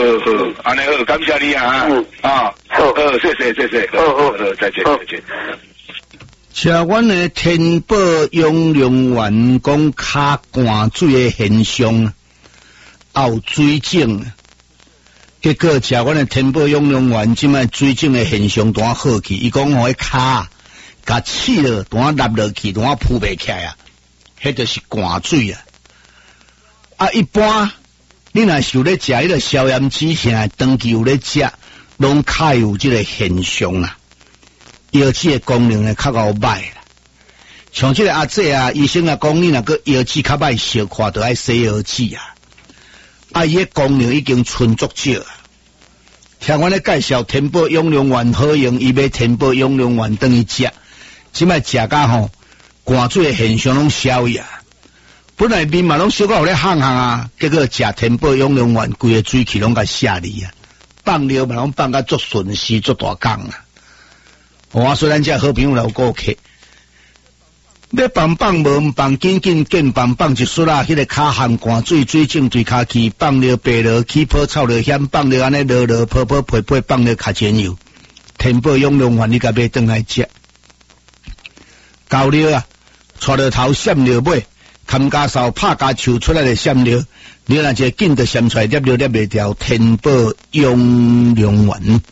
安尼好，感谢你啊！好，谢谢，再见。 吃阮的天宝养龙丸讲卡寒水的现象，有水肿，结果吃阮的天宝养龙丸，即卖水肿的现象拄好去。伊讲我卡甲刺了，拄立落去，拄扑袂起来啊，迄就是寒水啊。一般你若是有咧食迄个消炎止痛，长期有咧食，拢较有即个现象啊。腰子的功能呢较够歹啦，像这个阿姐啊，医生啊讲你若个腰子较歹小看，就爱洗腰子啊。伊的功能已经存足少啊。听我咧介绍天宝养龙丸好用，伊买天宝养龙丸等于食，即摆食甲吼寒水的现象拢消去啊。本来面嘛拢小可有咧烘啊，结果食天宝养龙丸，规个水气拢甲下嚟啊，放尿嘛拢放甲足顺时足大工啊。我说咱这好朋友有顾客，要放无放紧紧放一束啊！迄个骹汗寒水肿对骹去放了白落起泡臭了险，放了安尼落泡配放了卡煎油，天宝养龙丸你甲买转来食，高了啊，带了头闪了尾，砍家扫拍家树出来的闪了，你若一紧就闪出来，捏袂掉，天宝养龙丸。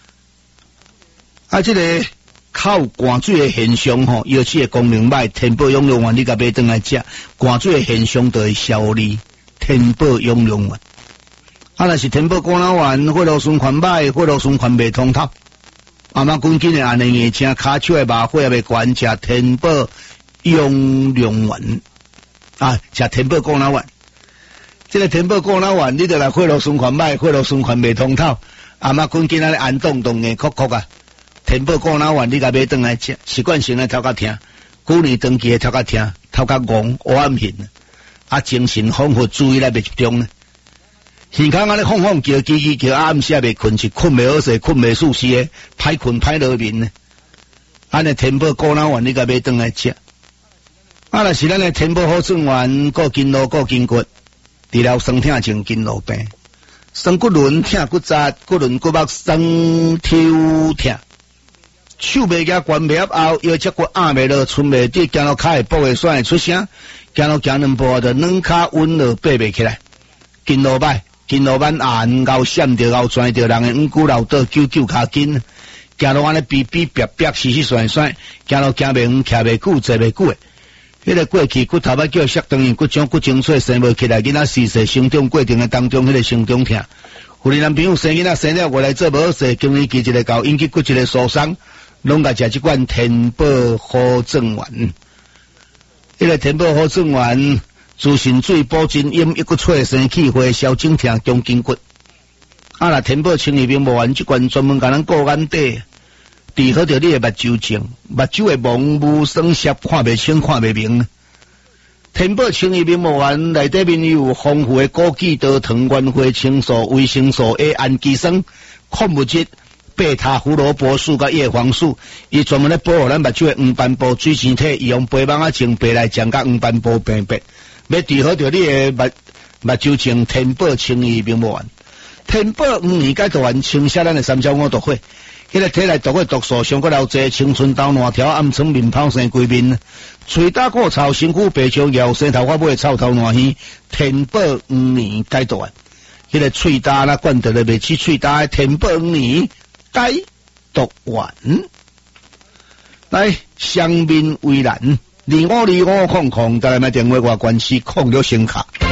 这个靠寒水的现象吼，腰子的功能歹，天宝养龙丸你甲买转来食，寒水的现象就会消离。天宝养龙丸，若是天宝果脑丸，血路循环歹，血路循环袂通透，妈赶紧的安尼硬请骹手的麻血也袂悬，食天宝养龙丸食天宝果脑丸。这个天宝果脑丸，你就来血路循环歹，血路循环袂通透，赶紧安尼安冻硬哭啊！天宝果脑丸，你甲买转来食，习惯性的头壳疼，旧年长期的头壳疼，头壳戆，黑暗眩，精神恍惚，注意力袂集中呢。耳孔安尼晃叫，暗时也袂困，是困袂好势，困袂舒适的，歹困歹落眠呢。安尼天宝果脑丸，你甲买转来食。若是咱的天宝好转丸，顾筋络，顾筋骨，治疗酸痛症、筋络病，酸骨轮、痛骨扎、骨轮骨膜酸抽痛。手袂夹，关袂合后，腰脊骨压袂落，寸袂直，行路骹会跛会酸会出声，行路行两步就软骹稳落，爬袂起来。筋络歹，筋络慢硬，后闪着，后转着，人的五骨老倒，揪骹筋，行路安尼逼死甩，行路行袂远，徛袂久，坐袂久的。迄个过去骨头要叫摔断，骨种骨精髓生无起来，囡仔时势生长过程的当中，迄个生长痛。有的男朋友生囡仔生了过来做无势，经年期一个到引起骨质的受伤。拢甲食即款天宝好转丸，迄个天宝好转丸，滋肾水、补真阴，一骨脆生气血、消肿痛、强筋骨。若天宝清热明目丸即款专门甲咱顾眼底，治好着你的目睭症，目睭的蒙雾酸涩，看袂清、看袂明。天宝清热明目丸内底面有丰富的枸杞、多糖、原花青素、维生素 A、氨基酸、矿物质。贝塔胡萝卜素甲叶黄素，伊专门咧保护咱目睭的黄斑部水晶体，伊用白网仔镜白来将甲黄斑部病变，要治好着你的目睭症。天宝清热明目丸，天宝5年解毒丸清洗咱的三焦五毒火，迄个体内毒火毒素上过了济，青春痘烂条暗疮面泡生规面，嘴打过臭，身躯白潮咬生头发尾臭头烂耳。天宝5年解毒丸，迄个喙焦啦灌得了袂起喙焦的天宝5年。解毒丸，来双面为难，252500，再来买电话我关系控了先卡。